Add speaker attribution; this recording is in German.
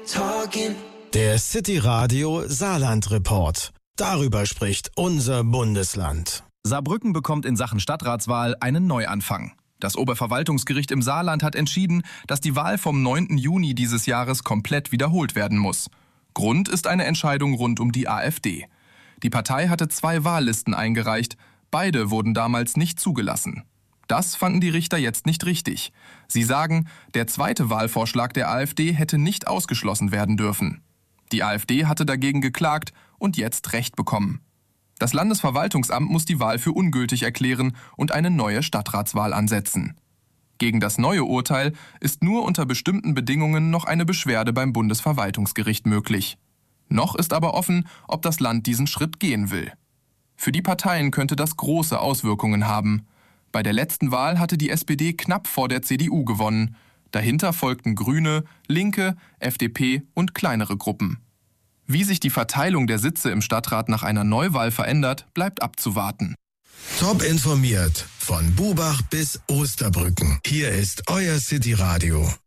Speaker 1: Der City Radio Saarland Report. Darüber spricht unser Bundesland.
Speaker 2: Saarbrücken bekommt in Sachen Stadtratswahl einen Neuanfang. Das Oberverwaltungsgericht im Saarland hat entschieden, dass die Wahl vom 9. Juni dieses Jahres komplett wiederholt werden muss. Grund ist eine Entscheidung rund um die AfD. Die Partei hatte 2 Wahllisten eingereicht. Beide wurden damals nicht zugelassen. Das fanden die Richter jetzt nicht richtig. Sie sagen, der zweite Wahlvorschlag der AfD hätte nicht ausgeschlossen werden dürfen. Die AfD hatte dagegen geklagt und jetzt Recht bekommen. Das Landesverwaltungsamt muss die Wahl für ungültig erklären und eine neue Stadtratswahl ansetzen. Gegen das neue Urteil ist nur unter bestimmten Bedingungen noch eine Beschwerde beim Bundesverwaltungsgericht möglich. Noch ist aber offen, ob das Land diesen Schritt gehen will. Für die Parteien könnte das große Auswirkungen haben. Bei der letzten Wahl hatte die SPD knapp vor der CDU gewonnen. Dahinter folgten Grüne, Linke, FDP und kleinere Gruppen. Wie sich die Verteilung der Sitze im Stadtrat nach einer Neuwahl verändert, bleibt abzuwarten.
Speaker 1: Top informiert von Bubach bis Osterbrücken. Hier ist euer City Radio.